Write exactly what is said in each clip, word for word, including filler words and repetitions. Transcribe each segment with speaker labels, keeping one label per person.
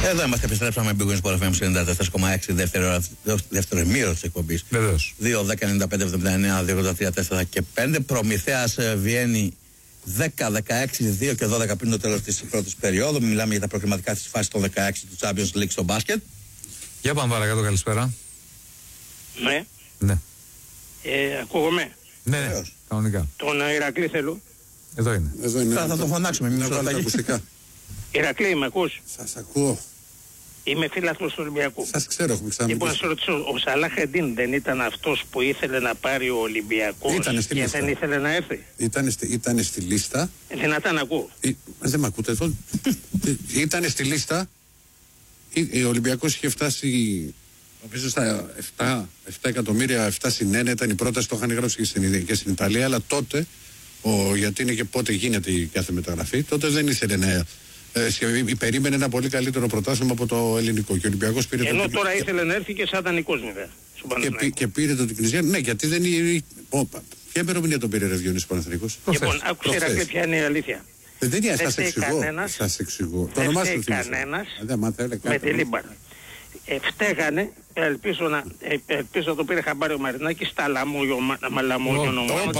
Speaker 1: Εδώ είμαστε, επιστρέψαμε με Big Wins Sport εφ εμ ενενήντα τέσσερα κόμμα έξι, δεύτερο, δεύτερο ημίρο της εκπομπής.
Speaker 2: Βεβαίως.
Speaker 1: δύο δέκα ενενήντα πέντε εβδομήντα εννέα δύο ογδόντα τρία τέσσερα και πέντε. Προμηθέας Βιέννη δέκα δεκαέξι δύο και δώδεκα πριν το τέλος της πρώτης περίοδου. Μιλάμε για τα προκριματικά της φάσης των δεκαέξι του Champions League στο μπάσκετ.
Speaker 2: Για πάμε παρακάτω, καλησπέρα.
Speaker 3: Ναι.
Speaker 2: Ναι.
Speaker 3: Ε, ακούγομαι.
Speaker 2: Ναι, ναι, κανονικά.
Speaker 3: Τον Ηρακλή θέλω.
Speaker 2: Εδώ είναι.
Speaker 4: Εδώ είναι.
Speaker 1: Θα, θα τον φωνάξουμε, μην
Speaker 4: βάλετε ακουστικά.
Speaker 3: Ηρακλή, με ακούς?
Speaker 4: Σας ακούω.
Speaker 3: Είμαι φίλαθλος του Ολυμπιακού.
Speaker 4: Σας ξέρω, έχουμε
Speaker 3: Λοιπόν,
Speaker 4: ξαναμιλήσει.
Speaker 3: να σε ρωτήσω, ο Σαλάχ Εντίν δεν ήταν αυτός που ήθελε να πάρει ο Ολυμπιακός
Speaker 4: Ήτανε στη
Speaker 3: και
Speaker 4: λίστα.
Speaker 3: δεν ήθελε να έρθει?
Speaker 4: Ήτανε στη, ήτανε στη λίστα.
Speaker 3: Ε, δυνατά να ακούω.
Speaker 4: Ή, δεν με ακούτε εδώ. Ήτανε στη λίστα. Ή, ο Ολυμπιακός είχε φτάσει νομίζω στα επτά εκατομμύρια, επτά συν ένα ήταν η πρόταση, το είχαν γράψει και στην, και στην Ιταλία, αλλά τότε, ο, γιατί είναι και πότε γίνεται η κάθε μεταγραφή, τότε δεν ήθελε να. Ε, περίμενε ένα πολύ καλύτερο πρωτάθλημα από το ελληνικό. Και ο Ολυμπιακός πήρε.
Speaker 3: Ενώ
Speaker 4: το,
Speaker 3: τώρα
Speaker 4: και,
Speaker 3: ήθελε να έρθει και σαν δανεικός βέβαια.
Speaker 4: και, πή, και πήρε το Τικνιζιάν. Ναι, γιατί δεν είναι. Όπα. Ποια ημερομηνία τον πήρε ρε Διονύση Παναθηναϊκός?
Speaker 3: Λοιπόν, άκουσε Ηρακλή, ποια είναι η αλήθεια.
Speaker 4: Δεν είναι,
Speaker 3: Δεν
Speaker 4: σας
Speaker 3: φταίει
Speaker 4: εξηγώ.
Speaker 3: κανένας.
Speaker 4: Σας εξηγώ. Το
Speaker 3: Δεν
Speaker 4: όνομά
Speaker 3: φταίει
Speaker 4: σου θυμίσαι.
Speaker 3: κανένας
Speaker 4: Δεν, μα θέλει
Speaker 3: με
Speaker 4: κάτι.
Speaker 3: τη Λίμπανα. Ε, φταίγανε, ελπίζω να, ε, ελπίζω να το πήρε χαμπάρι ο Μαρινάκης, τα λαμόγιο ονομάζονται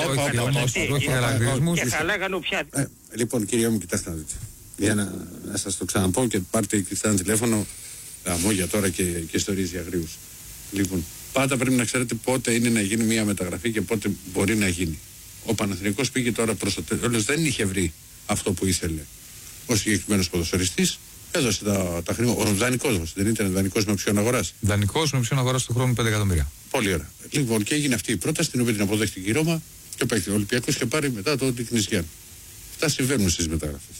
Speaker 3: και χαλάγανε πια.
Speaker 4: Λοιπόν, κύριε μου, κοιτάξτε να δείτε. Για να, να σας το ξαναπώ και πάρτε κλειστά ένα τηλέφωνο, λαμόγια τώρα και, και ιστορίες για αγρίους. Λοιπόν, πάντα πρέπει να ξέρετε πότε είναι να γίνει μια μεταγραφή και πότε μπορεί να γίνει. Ο Παναθηναϊκός πήγε τώρα προς το τέλος, δεν είχε βρει αυτό που ήθελε ο συγκεκριμένος ποδοσφαιριστής. Έδωσε τα, τα χρήματα. Ο δανεικός μας δεν ήταν δανεικός με option αγοράς.
Speaker 2: Δανεικός με option αγοράς του χρόνου πέντε εκατομμύρια.
Speaker 4: Πολύ ωραία. Λοιπόν, και έγινε αυτή η πρόταση, την οποία την αποδέχτηκε η Ρώμα και ο Ολυμπιακός είχε πάρει μετά το Τικνιζιάν. Αυτά συμβαίνουν στις μεταγραφές.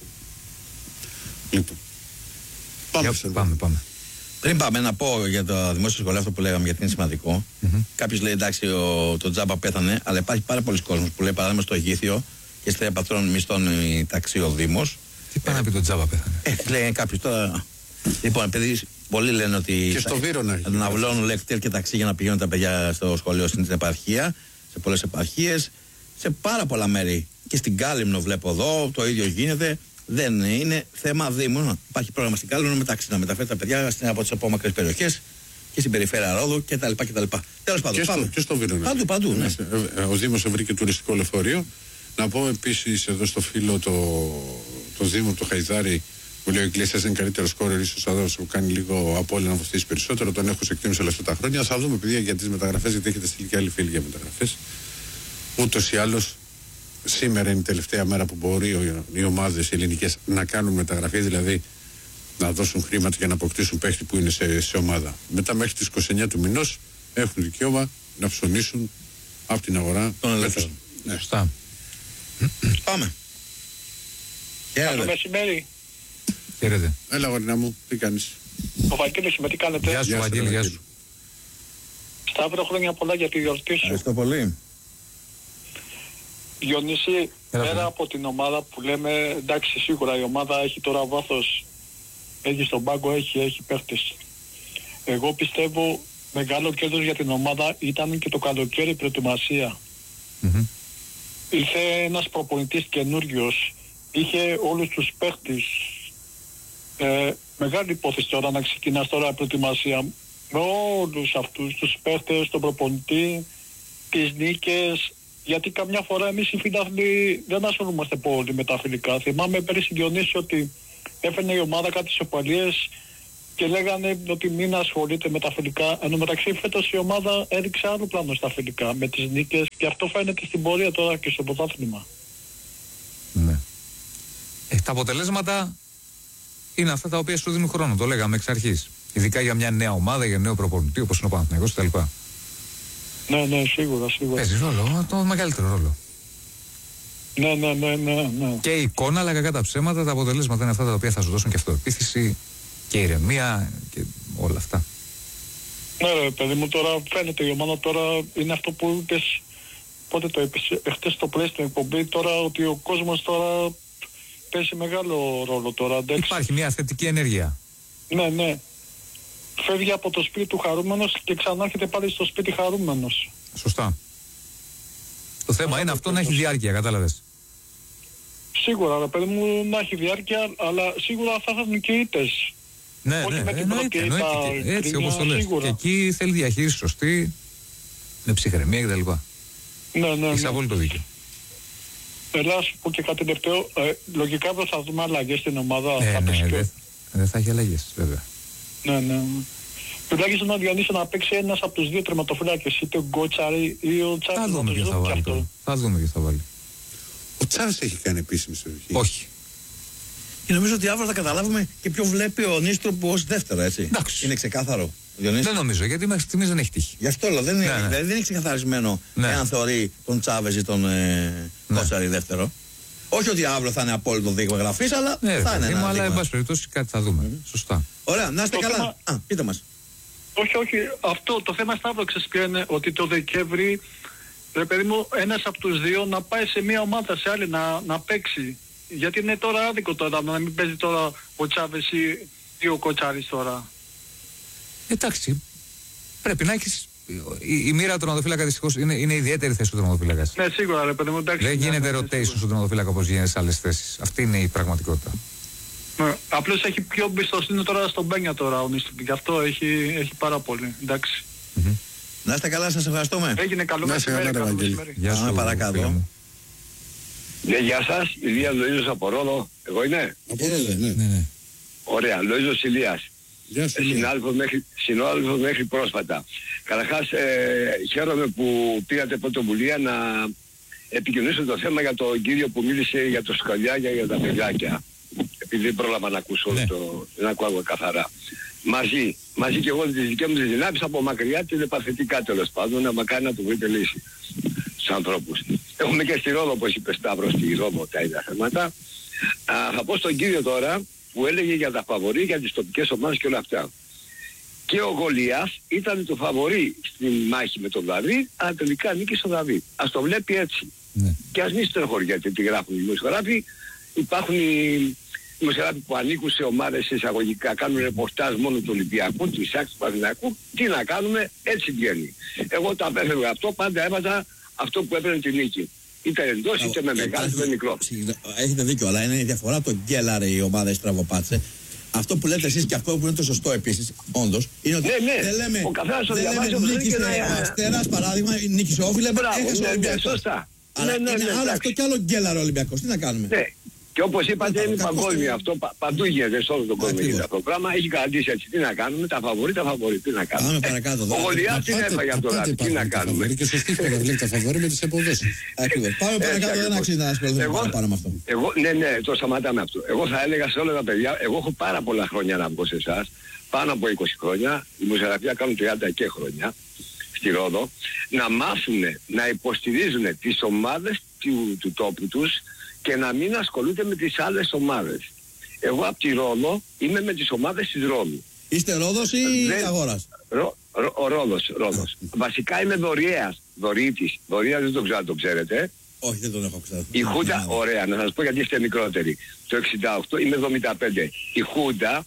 Speaker 4: Λοιπόν. Πάμε,
Speaker 2: Για, πάμε, πάμε.
Speaker 1: Πριν πάμε να πω για το δημόσιο σχολείο αυτό που λέγαμε, γιατί είναι σημαντικό. Mm-hmm. Κάποιος λέει εντάξει, ο, το Τζάμπα πέθανε, αλλά υπάρχει πάρα πολλοί κόσμος που λέει παράδειγμα στο Αιγύθιο και στα πατρών μισθών η ταξί ο Δήμος.
Speaker 2: Τι πάει να πει το Τζάμπα πέθανε?
Speaker 1: Ε, λέει κάποιος τώρα. Λοιπόν, επειδή πολλοί λένε ότι.
Speaker 4: Και στο Βύρωνα.
Speaker 1: Θα αναβλώνουν λεκτήρ και ταξί για να πηγαίνουν τα παιδιά στο σχολείο στην επαρχία, σε πολλές επαρχίες, σε πάρα πολλά μέρη. Και στην Κάλυμνο βλέπω εδώ, το ίδιο γίνεται. Δεν είναι θέμα Δήμου. Υπάρχει πρόγραμμα στην Κάλυμνο μεταξύ να μεταφέρει τα παιδιά από τις απόμακρες περιοχές και στην περιφέρεια Ρόδου κτλ. Τέλος πάντων.
Speaker 4: Και στο, και στο Βύρωνα.
Speaker 1: Παντού, παντού. Ναι.
Speaker 4: Ο Δήμος βρήκε τουριστικό λεωφορείο. Να πω επίσης εδώ στο φίλο το, το Δήμο, το Χαϊδάρι, που λέει ο Εκκλησίας είναι καλύτερο σκόρερ, ίσως θα δώσω, κάνει λίγο από όλοι να βοηθήσει περισσότερο. Τον έχω σε εκτίμηση όλα αυτά τα χρόνια. Θα δούμε, παιδιά, για τις μεταγραφές, γιατί έχετε στείλει και άλλοι φίλοι για μεταγραφές. Ούτως ή άλλως, σήμερα είναι η τελευταία μέρα που μπορεί οι ομάδες ελληνικές να κάνουν μεταγραφή, δηλαδή να δώσουν χρήματα για να αποκτήσουν παίχτη που είναι σε, σε ομάδα. Μετά, μέχρι τις είκοσι εννέα του μηνός, έχουν δικαίωμα να ψωνίσουν από την αγορά.
Speaker 1: Τον ελεύθερο.
Speaker 2: Ναι. Σωστά.
Speaker 1: Πάμε.
Speaker 3: Καλό μεσημέρι.
Speaker 2: Χαίρετε.
Speaker 4: Έλα, γορίνα μου, τι κάνεις?
Speaker 3: Ο Βαγγέλης, με τι κάνετε?
Speaker 2: Γεια σου, Βαγγέλη, γεια σου.
Speaker 3: Σταύρο, χρόνια πολλά για τη γιορτή σου.
Speaker 1: Ευχαριστώ πολύ.
Speaker 3: Διονύση,
Speaker 2: Έλα,
Speaker 3: πέρα
Speaker 2: ναι.
Speaker 3: από την ομάδα που λέμε, εντάξει, σίγουρα η ομάδα έχει τώρα βάθος, έχει στον πάγκο, έχει, έχει παίχτες. Εγώ πιστεύω μεγάλο κέρδος για την ομάδα ήταν και το καλοκαίρι προετοιμασία.
Speaker 2: Mm-hmm.
Speaker 3: Ήρθε ένας προπονητής καινούριος, είχε όλους τους παίχτες. Ε, μεγάλη υπόθεση τώρα να ξεκινάς τώρα προετοιμασία με όλους αυτούς τους παίχτες, τον προπονητή, τις νίκες. Γιατί καμιά φορά εμείς οι φιλάθλοι δεν ασχολούμαστε πολύ με τα φιλικά. Θυμάμαι πέρυσι, Διονύση, ότι έφερνε η ομάδα κάτι σοπαλίες και λέγανε ότι μην ασχολείται με τα φιλικά. Εν τω μεταξύ φέτος η ομάδα έριξε άλλο πλάνο στα φιλικά με τις νίκες και αυτό φαίνεται στην πορεία τώρα και στο πρωτάθλημα.
Speaker 2: Ναι. Ε, τα αποτελέσματα είναι αυτά τα οποία σου δίνουν χρόνο. Το λέγαμε εξ αρχής. Ειδικά για μια νέα ομάδα, για νέο προπονητή όπως είναι ο Παναθηναϊκός κτλ.
Speaker 3: Ναι, ναι, σίγουρα, σίγουρα.
Speaker 2: Παίζει ρόλο, το μεγαλύτερο ρόλο.
Speaker 3: Ναι, ναι, ναι, ναι, ναι.
Speaker 2: Και η εικόνα, αλλά κακά τα ψέματα, τα αποτελέσματα είναι αυτά τα οποία θα σου δώσουν και αυτοεπίθεση και ηρεμία και όλα αυτά.
Speaker 3: Ναι, ρε παιδί μου, τώρα φαίνεται η ομάδα τώρα είναι αυτό που είπες. Πότε το είπες, εχθές το πρωί στην εκπομπή, τώρα ότι ο κόσμος τώρα παίζει μεγάλο ρόλο τώρα. Εντάξει.
Speaker 2: Υπάρχει μια θετική ενέργεια.
Speaker 3: Ναι, ναι. Φεύγει από το σπίτι του χαρούμενος και ξανάρχεται πάλι στο σπίτι χαρούμενος.
Speaker 2: Σωστά. Το θέμα
Speaker 3: Άρα,
Speaker 2: είναι αυτό να έχει διάρκεια, κατάλαβες.
Speaker 3: Σίγουρα, ρε παιδί μου, να έχει διάρκεια, αλλά σίγουρα θα έχουν και ήττες.
Speaker 2: Ναι,
Speaker 3: Όχι
Speaker 2: ναι,
Speaker 3: με την
Speaker 2: εννοείται,
Speaker 3: πρώτη
Speaker 2: εννοείται.
Speaker 3: ήττα,
Speaker 2: Έτσι
Speaker 3: κρίνια,
Speaker 2: όπως το λες.
Speaker 3: σίγουρα.
Speaker 2: Και εκεί θέλει διαχείριση σωστή, με ψυχραιμία κτλ.
Speaker 3: Ναι, ναι,
Speaker 2: Έχεις
Speaker 3: ναι.
Speaker 2: απόλυτο δίκιο.
Speaker 3: Έλα, να σου πω και κάτι τελευταίο. Ε, λογικά πως θα δούμε αλλαγές στην ομάδα.
Speaker 2: Ναι,
Speaker 3: θα παίξει
Speaker 2: ναι,
Speaker 3: και-
Speaker 2: δεν δε θα έχει αλλαγές, βέβαια.
Speaker 3: ναι, ναι. Τουλάχιστον ο Διονύσης να παίξει ένας από τους δύο τερματοφύλακες, είτε ο Γκότσαρη ή ο Τσάρι.
Speaker 2: Θα
Speaker 3: να
Speaker 2: δούμε
Speaker 3: τους
Speaker 2: ποιο θα
Speaker 3: δούμε και
Speaker 2: βάλει
Speaker 3: αυτό.
Speaker 2: τώρα. Θα δούμε ποιο θα βάλει.
Speaker 4: Ο Τσάρας έχει κάνει επίσημη συμμετοχή.
Speaker 2: Όχι.
Speaker 1: Και νομίζω ότι αύριο θα καταλάβουμε και ποιο βλέπει ο Νίστροπ ως δεύτερο, έτσι.
Speaker 2: Εντάξει.
Speaker 1: Είναι ξεκάθαρο. Διονύση.
Speaker 2: Δεν νομίζω, γιατί μέχρι στιγμής δεν έχει τύχει.
Speaker 1: Γι' αυτό λέω, δεν είναι,
Speaker 2: Ναι, ναι.
Speaker 1: δηλαδή δεν είναι ξεκαθαρισμένο
Speaker 2: Ναι.
Speaker 1: εάν θεωρεί τον Τσάβεζ ή τον ε,
Speaker 2: Ναι.
Speaker 1: Κότσαρη δεύτερο. Όχι ότι αύριο θα είναι απόλυτο δείγμα γραφής, αλλά
Speaker 2: Ναι, ρε
Speaker 1: θα είναι
Speaker 2: παιδί
Speaker 1: ένα
Speaker 2: μου, αλλά εν
Speaker 1: δείγμα.
Speaker 2: πάση περιπτώσει κάτι θα δούμε. Σωστά.
Speaker 1: Ωραία, να είστε
Speaker 3: Το
Speaker 1: καλά.
Speaker 3: θέμα-
Speaker 1: Α, πείτε μας.
Speaker 3: Όχι, όχι. Αυτό το θέμα Σταύρο ξέρεις ποιο είναι, ότι το Δεκέμβρη, ρε παιδί μου, ένας από τους δύο να πάει σε μια ομάδα, σε άλλη, να, να παίξει. Γιατί είναι τώρα άδικο τώρα, να μην παίζει τώρα ο Τσάβες ή, ή ο Κοτσάρης τώρα.
Speaker 2: Εντάξει, πρέπει να έχεις... Η, η μοίρα του τερματοφύλακα δυστυχώς είναι, είναι ιδιαίτερη θέση του τερματοφύλακας.
Speaker 3: Ναι, σίγουρα, ρε παιδί μου, εντάξει.
Speaker 2: Δεν
Speaker 3: ναι,
Speaker 2: γίνεται
Speaker 3: ναι,
Speaker 2: rotation
Speaker 3: σίγουρα.
Speaker 2: στον τερματοφύλακα όπως γίνεται σε άλλες θέσεις. Αυτή είναι η πραγματικότητα.
Speaker 3: Ναι, απλώς έχει πιο εμπιστοσύνη τώρα στον Μπένια τώρα ο Νίστροπ. Γι' αυτό έχει, έχει πάρα πολύ. Εντάξει.
Speaker 1: Να είστε καλά, σας ευχαριστούμε.
Speaker 3: Έγινε καλό
Speaker 4: Να είστε
Speaker 3: μεσημέρι,
Speaker 4: καλά,
Speaker 3: καλό
Speaker 4: Ευαγγέλη.
Speaker 3: μεσημέρι.
Speaker 2: Γεια
Speaker 1: Πάμε
Speaker 2: σου,
Speaker 1: παρακάτω.
Speaker 2: φίλε μου.
Speaker 5: Ναι, γεια σας. Ηλίας Λοΐζος από Ρόδο. Εγώ είναι.
Speaker 4: Από εδώ, ναι.
Speaker 2: Ναι, ναι.
Speaker 5: Ωραία. Λοΐζος Ηλίας.
Speaker 4: Γεια σου. Ηλία.
Speaker 5: Συνάδελφος μέχρι, συνάδελφος μέχρι πρόσφατα. Καταρχάς, ε, χαίρομαι που πήρατε πρωτοβουλία να επικοινωνήσω το θέμα για τον κύριο που μίλησε για το σκαλιά για τα παιδάκια. Επειδή δεν πρόλαβα να ακούσω
Speaker 2: Ναι.
Speaker 5: το... δεν ακούω καθαρά. Μαζί, μαζί και εγώ τις δικές μου τις δυνάμεις από μακριά τηλεπαθητικά τέλος πάντων, να μακάρι να του βρείτε λύση στους ανθρώπους. Έχουμε και στη Ρόδο, όπως είπε Σταύρος, στη Ρόδο τα ίδια θέματα. Α, θα πω στον κύριο τώρα που έλεγε για τα φαβορί, για τις τοπικές ομάδες και όλα αυτά. Και ο Γολιάς ήταν το φαβορί στη μάχη με τον Δαβίδ, αλλά τελικά νίκησε ο Δαβίδ. Ας το βλέπει έτσι.
Speaker 2: Ναι.
Speaker 5: Και ας μην στενοχωριέται τι γράφουν οι δημοσιογράφοι. Υπάρχουν οι δημοσιογράφοι που ανήκουν σε ομάδες εισαγωγικά, κάνουν ρεπορτάζ μόνο του Ολυμπιακού, του Ισάκ, του Παναθηναϊκού. Τι να κάνουμε, έτσι βγαίνει. Εγώ όταν έφευγα αυτό, πάντα έβαζα αυτό που έπαιρνε τη νίκη. Είτε εντός, είτε με μεγάλο, είτε με μικρό.
Speaker 1: Έχετε δίκιο, αλλά είναι η διαφορά από τον Γκέλαρ η ομάδα στραβοπάτησε. Αυτό που λέτε εσείς και αυτό που είναι το σωστό επίσης, όντως, είναι ότι
Speaker 5: Ναι, ναι.
Speaker 1: δεν λέμε,
Speaker 5: Ο καθένας το
Speaker 1: δεν
Speaker 5: διαβάζει
Speaker 1: λέμε
Speaker 5: όπως
Speaker 1: νίκησε
Speaker 5: θέλει και να-
Speaker 1: ο Αστέρας, παράδειγμα, νίκησε ο Όφιλε,
Speaker 5: Μπράβο,
Speaker 1: έχασε ο
Speaker 5: ναι, ναι,
Speaker 1: Ολυμπιακός.
Speaker 5: σωστά.
Speaker 1: Αλλά
Speaker 5: Ναι, ναι,
Speaker 1: είναι
Speaker 5: ναι,
Speaker 1: άλλο
Speaker 5: εντάξει.
Speaker 1: αυτό και άλλο Γκέλαρ ο Ολυμπιακός. Τι να κάνουμε.
Speaker 5: Ναι. Και όπως είπατε είναι
Speaker 1: Κακός
Speaker 5: παγκόσμιο
Speaker 1: είναι.
Speaker 5: αυτό, πα, παντού γίνεται σε όλο τον κόσμο
Speaker 1: Ακριβώς.
Speaker 5: γίνεται αυτό το πράγμα, έχει καταντήσει έτσι, τι να κάνουμε, τα φαβορί, τα φαβορί, τι να κάνουμε.
Speaker 1: Πάμε παρακάτω,
Speaker 5: Ο
Speaker 1: δω.
Speaker 5: Γολιάς την έφαγε από το λάδι, τι να κάνουμε.
Speaker 4: Και σωστή φορά βλέπει τα φαβορί με τις αποδόσεις.
Speaker 1: Ακριβώς. Πάμε
Speaker 5: Έτσι
Speaker 1: παρακάτω, δεν
Speaker 5: ακριβώς.
Speaker 1: αξίζει να ασχοληθούμε
Speaker 5: Εγώ-
Speaker 1: παραπάνω με αυτό.
Speaker 5: Εγώ, ναι, ναι, το σταματάμε αυτό. Εγώ θα έλεγα σε όλα τα παιδιά, εγώ έχω πάρα πολλά χρόνια να βγω σε εσάς, πάνω από είκοσι χρόνια, η δημοσιογραφία κάνουν τριάντα και χρόνια στη Ρόδο, να μάθουν να υποστηρίζουν τις ομάδες του, του τόπου τους και να μην ασχολούνται με τις άλλες ομάδες. Εγώ από τη Ρόδο είμαι με τις ομάδες της Ρόδου.
Speaker 1: Είστε Ρόδος ή
Speaker 5: Δεν-
Speaker 1: Αγόρας?
Speaker 5: Ρο, ρο, ο Ρόδος, Ρόδος. Βασικά είμαι δωριέας, δωρήτης. Δωρείας δεν το ξέρω αν το ξέρετε.
Speaker 1: Όχι, δεν τον έχω ξέρει.
Speaker 5: Η Χούντα, ωραία, να σας πω γιατί είστε μικρότεροι. Το εξήντα οκτώ είμαι εβδομήντα πέντε. Η Χούντα,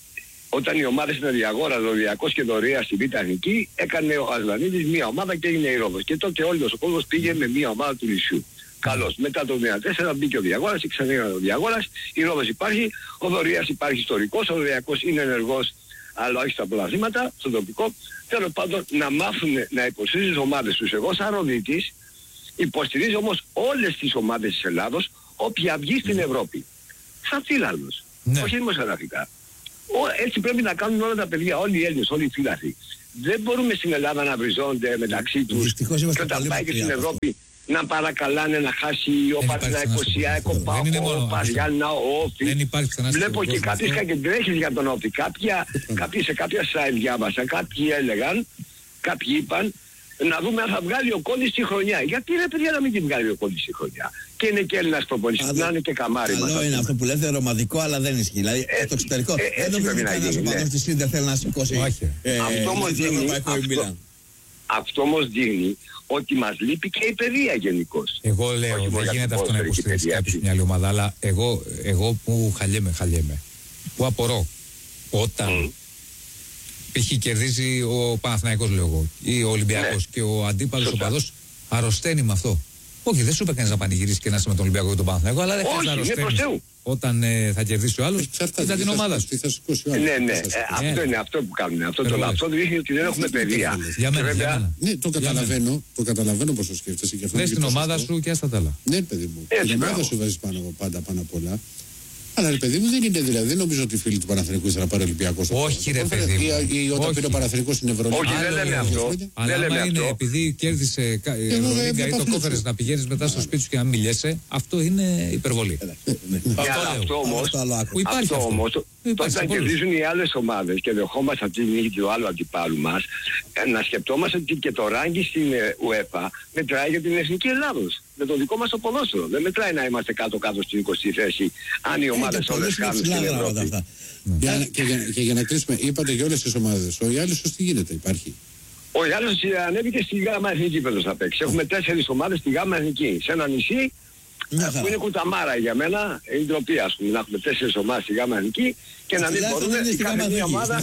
Speaker 5: όταν οι ομάδες ήταν Διαγόρα, Δωριακός και Δωρείας στη Β' Εθνική, έκανε ο Ασλανίδης μία ομάδα και έγινε η Ρόδος. Και τότε όλος ο κόσμος πήγε με μία ομάδα του νησιού. Καλώς. Μετά το δύο χιλιάδες τέσσερα μπήκε ο Διαγόρας, ξανά ο Διαγόρας, η Ρόδος υπάρχει, ο Δωρείας υπάρχει ιστορικός, ο Δωριακός είναι ενεργός, αλλά όχι στα πλαθήματα, στο τοπικό. Τέλος πάντων, να μάθουν να υποστηρίζουν τις ομάδες τους. Εγώ σαν Ροδίτης υποστηρίζω όμως όλες τις ομάδες της Ελλάδος, όποια βγει στην Ευρώπη. Σαν φύλαλος.
Speaker 2: Ναι.
Speaker 5: Όχι δημοσιογραφικά. Ο- Έτσι πρέπει να κάνουν όλα τα παιδιά, όλοι οι Έλληνες, όλοι οι φύλαθοι. Δεν μπορούμε στην Ελλάδα να βριζόνται μεταξύ τους
Speaker 1: Δυστυχώς είμαστε
Speaker 5: και όταν
Speaker 1: πολύ
Speaker 5: πάει και
Speaker 1: μακριά
Speaker 5: στην
Speaker 1: από αυτό.
Speaker 5: Ευρώπη να παρακαλάνε να χάσει ο
Speaker 2: Δεν
Speaker 5: Παναθηναϊκός,
Speaker 2: υπάρχει
Speaker 5: η ΑΕΚ, ο
Speaker 2: αυτό. Δεν είναι μόνο
Speaker 5: ΠΑΟΚ, ο
Speaker 2: αυτό.
Speaker 5: Παζιάννα, ο Όφη.
Speaker 2: Δεν υπάρχει πουθενά στον
Speaker 5: Βλέπω και
Speaker 2: κόσμο
Speaker 5: κάποιες
Speaker 2: αυτό.
Speaker 5: κακεντρέχεις για τον Όφη. Κάποια, κάποιοι σε κάποια site διάβασα, κάποιοι έλεγαν, κάποιοι είπαν, να δούμε αν θα βγάλει ο Κόλλης τη χρονιά. Γιατί ρε παιδιά να μην την βγάλει ο Κόλλης τη χρονιά. Και είναι και Έλληνας προπονητής,
Speaker 1: Α,
Speaker 5: να είναι και καμάρι μας.
Speaker 1: Καλό είναι αυτό που λέτε ρομαντικό, αλλά δεν ισχύει. Δηλαδή
Speaker 5: Ε,
Speaker 1: το εξωτερικό.
Speaker 5: ε,
Speaker 1: Δεν
Speaker 5: έτσι
Speaker 1: νομίζω
Speaker 5: πρέπει
Speaker 1: ότι
Speaker 5: να
Speaker 1: κανένας
Speaker 5: γίνει,
Speaker 1: οπαδός
Speaker 5: ναι.
Speaker 1: της Ίντερ θέλει να σηκώσει
Speaker 2: Όχι.
Speaker 1: ε,
Speaker 5: Αυτό όμως
Speaker 1: το
Speaker 5: δείχνει-
Speaker 1: ευρωπαϊκό
Speaker 5: αυτό-
Speaker 1: Μίλαν.
Speaker 5: Αυτό όμως δείχνει ότι μας λείπει και η παιδεία γενικώς.
Speaker 2: Εγώ λέω,
Speaker 5: Όχι μόνο
Speaker 2: δεν
Speaker 5: για
Speaker 2: γίνεται
Speaker 5: την
Speaker 2: αυτό να
Speaker 5: ποδοσφαιρική
Speaker 2: υποστηρίξει
Speaker 5: παιδεία,
Speaker 2: κάποιος
Speaker 5: έτσι.
Speaker 2: μια άλλη ομάδα, αλλά εγώ, εγώ που χαλιέμαι, χαλιέμαι, που απορώ όταν
Speaker 5: Μμ.
Speaker 2: π.χ. κερδίζει ο Παναθηναϊκός, λέω εγώ, ή ο Ολυμπιακός
Speaker 5: Ναι.
Speaker 2: και ο αντίπαλος
Speaker 5: Σωστά.
Speaker 2: οπαδός αρρωσταίνει με αυτό. Όχι, δεν σου είπε κανείς να πανηγυρίσει και να είσαι με τον Ολυμπιακό και τον Παναθηναϊκό, αλλά δεν
Speaker 5: Όχι, είναι προς Θεού.
Speaker 2: Όταν ε, θα κερδίσει ο άλλος, κοίτα την ομάδα σου.
Speaker 4: Ναι,
Speaker 5: ναι, ε, αυτό είναι αυτό που κάνουμε. Αυτό, το, αυτό δείχνει ότι δεν έχουμε παιδεία.
Speaker 2: Για μένα, για μένα.
Speaker 4: Ναι, το καταλαβαίνω, το καταλαβαίνω πώς το σκέφτεσαι.
Speaker 2: Δες την ομάδα σου και άστα τα άλλα.
Speaker 4: Ναι, παιδί μου. Την ομάδα σου βάζεις πάντα πάνω απ' όλα. Αλλά ρε παιδί μου δεν είναι δηλαδή. Δεν νομίζω ότι οι φίλοι του Παναθηναϊκού ήθελαν να πάρει Ολυμπιακό.
Speaker 2: Όχι, ρε παιδί μου.
Speaker 4: Ή όταν πήρε ο Παναθηναϊκός στην Ευρωλίγα.
Speaker 5: Όχι, δεν λέμε αυτό.
Speaker 2: Αλλά άμα είναι επειδή κέρδισε η Ευρωλίγα ή το κόφερες να πηγαίνεις μετά στο σπίτι σου και να μην μιλιέσαι, αυτό είναι υπερβολή.
Speaker 5: Αυτό όμως,
Speaker 2: αυτό
Speaker 5: όμως, όταν κερδίζουν οι άλλες ομάδες και δεχόμαστε αυτή τη νίκη του άλλου αντιπάλου μας, να σκεπτόμαστε ότι και το ράγκι στην UEFA μετράει για την Εθνική Ελλάδος. Με το δικό μας το ποδόσφαιρο. Δεν μετράει να είμαστε κάτω-κάτω στην εικοστή θέση, αν οι ομάδες όλες κάνουν στην Ευρώπη.
Speaker 4: Και για να κλείσουμε, είπατε για όλες τις ομάδες. Ο Ιάλισσος τι γίνεται, υπάρχει?
Speaker 5: Ο Ιάλισσος ανέβηκε στη Γάμα Εθνική πέτος θα παίξει. Έχουμε τέσσερις ομάδες στη Γάμα Εθνική. Σε ένα νησί που είναι κουταμάρα για μένα, είναι ντροπή ας πούμε, να έχουμε τέσσερις ομάδες στη Γάμα Εθνική και να μην μπορούμε η καθεμία ομάδα.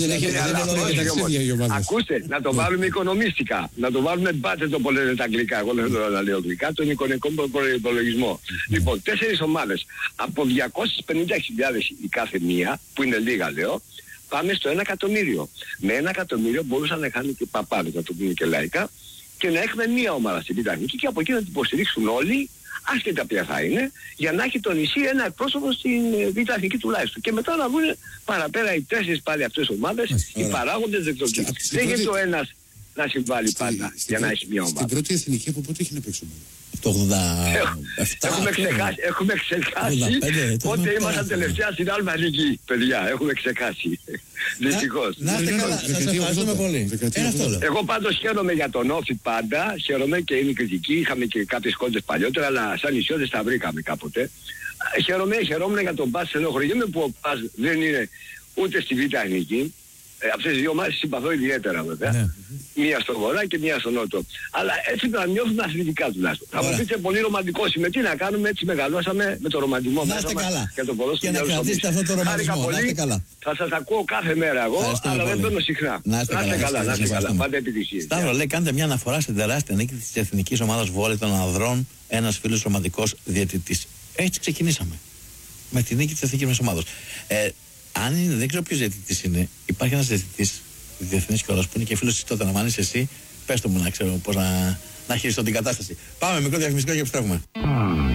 Speaker 5: Ακούστε, να το βάλουμε οικονομίστικα, να το βάλουμε budget το λένε τα αγγλικά, εγώ δεν το λέω αγγλικά, τον οικονομικό προϋπολογισμό. Λοιπόν, τέσσερις ομάδες από διακόσιες πενήντα χιλιάδες η κάθε μία, που είναι λίγα λέω, πάμε στο ένα εκατομμύριο. Με ένα εκατομμύριο μπορούσαν να κάνουν και παπάδες, να το πούμε και λαϊκά, και να έχουμε μία ομάδα στην Β' Εθνική και από εκεί να την υποστηρίξουν όλοι, άσχετα ποια θα είναι, για να έχει το νησί ένα εκπρόσωπο στην Β' Εθνική τουλάχιστον. Και μετά να βγουν παραπέρα οι τέσσερις πάλι αυτές ομάδες, οι παράγοντες δεκτοκοί. Δεν γίνεται ο ένας να συμβάλλει πάντα για να έχει μια ομάδα.
Speaker 4: Στην πρώτη εθνική από πότε έχει να παίξει ομάδα?
Speaker 1: Το ογδόντα επτά.
Speaker 5: Έχουμε ξεχάσει, έχουμε ξεχάσει πότε ήμασταν τελευταία στην Άλμα Εθνική, παιδιά. Έχουμε ξεχάσει. Δυστυχώς.
Speaker 1: Να είστε καλά. Σας ευχαριστούμε πολύ.
Speaker 5: Εγώ πάντως χαίρομαι για τον Όφη πάντα. Χαίρομαι και είναι κριτική. Είχαμε και κάποιες κόντες παλιότερα, αλλά σαν νησιώτες τα βρήκαμε κάποτε. Χαίρομαι, χαιρόμουν για τον Πας, ενοχωριέμαι που ο Πας δεν είναι ούτε στη Β' Εθνική. Ε, αυτές οι δύο ομάδες συμπαθώ ιδιαίτερα βέβαια. Ναι. Μία στο βορρά και μία στο νότο. Αλλά έτσι να νιώθουν αθλητικά τουλάχιστον. Θα μου πείτε πολύ ρομαντικό είμαι. Τι να κάνουμε, έτσι μεγαλώσαμε με το ρομαντισμό μέσα μας και το ποδόσφαιρο.
Speaker 1: Και να κρατήσετε αυτό το ρομαντισμό. Να είστε καλά.
Speaker 5: Θα σας ακούω κάθε μέρα εγώ, ευχαριστώ αλλά πολύ. Δεν παίρνω συχνά.
Speaker 1: Να είστε καλά,
Speaker 5: καλά, να είστε καλά. Πάντα επιτυχίες.
Speaker 1: Σταύρο, λέει, κάντε μια αναφορά στην τεράστια νίκη της Εθνικής Ομάδας Βόλεϊ των Ανδρών, ένας φίλος ρομαντικός διαιτητής. Έτσι ξεκινήσαμε. Με τη νίκη της Εθνικής Ομάδας. Ε, Αν είναι, δεν ξέρω ποιος διαιτητής είναι, υπάρχει ένας διαιτητής διεθνής κιόλας που είναι και φίλος της τότε. Να μ' αν είσαι εσύ, πες το μου να ξέρω πώς να, να χειριστώ την κατάσταση. Πάμε μικρό διαφημιστικό και επιστρέφουμε.